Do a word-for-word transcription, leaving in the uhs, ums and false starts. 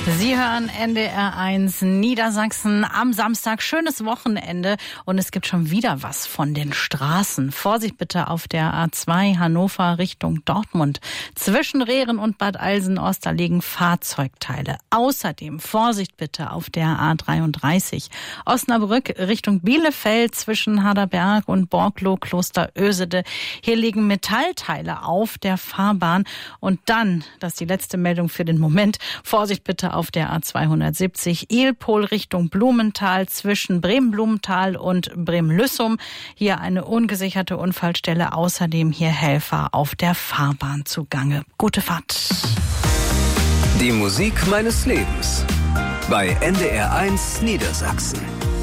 Sie hören N D R eins Niedersachsen am Samstag. Schönes Wochenende und es gibt schon wieder was von den Straßen. Vorsicht bitte auf der A zwei Hannover Richtung Dortmund. Zwischen Rehren und Bad Alsen-Ost, da liegen Fahrzeugteile. Außerdem Vorsicht bitte auf der A dreiunddreißig Osnabrück Richtung Bielefeld zwischen Harderberg und Borglow Kloster Ösede. Hier liegen Metallteile auf der Fahrbahn. Und dann, das ist die letzte Meldung für den Moment, Vorsicht bitte auf der A zweihundertsiebzig Ilpol Richtung Blumenthal zwischen Bremen-Blumenthal und Bremen-Lüssum. Hier eine ungesicherte Unfallstelle. Außerdem hier Helfer auf der Fahrbahn zugange. Gute Fahrt. Die Musik meines Lebens bei N D R eins Niedersachsen.